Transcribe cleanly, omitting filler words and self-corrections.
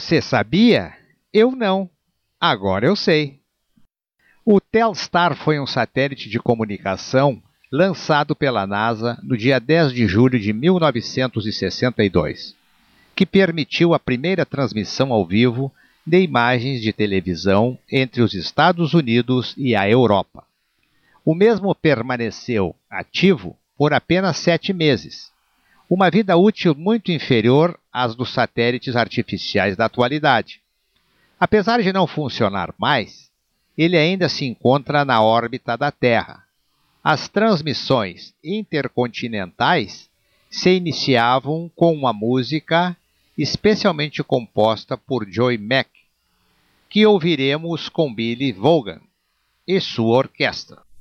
Você sabia? Eu não. Agora eu sei. O Telstar foi um satélite de comunicação lançado pela NASA no dia 10 de julho de 1962, que permitiu a primeira transmissão ao vivo de imagens de televisão entre os Estados Unidos e a Europa. O mesmo permaneceu ativo por apenas 7 meses, uma vida útil muito inferior às dos satélites artificiais da atualidade. Apesar de não funcionar mais, ele ainda se encontra na órbita da Terra. As transmissões intercontinentais se iniciavam com uma música especialmente composta por Joey Mack, que ouviremos com Billy Vaughan e sua orquestra.